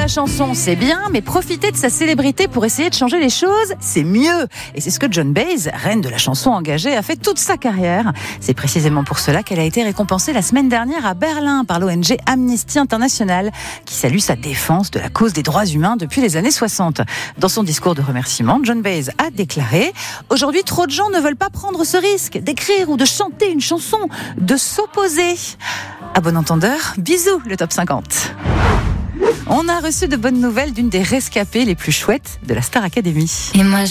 la chanson, c'est bien, mais profiter de sa célébrité pour essayer de changer les choses, c'est mieux. Et c'est ce que Joan Baez, reine de la chanson engagée, a fait toute sa carrière. C'est précisément pour cela qu'elle a été récompensée la semaine dernière à Berlin par l'ONG Amnesty International, qui salue sa défense de la cause des droits humains depuis les années 60. Dans son discours de remerciement, Joan Baez a déclaré « Aujourd'hui, trop de gens ne veulent pas prendre ce risque d'écrire ou de chanter une chanson, de s'opposer. » À bon entendeur, bisous le top 50. On a reçu de bonnes nouvelles d'une des rescapées les plus chouettes de la Star Academy. Et moi,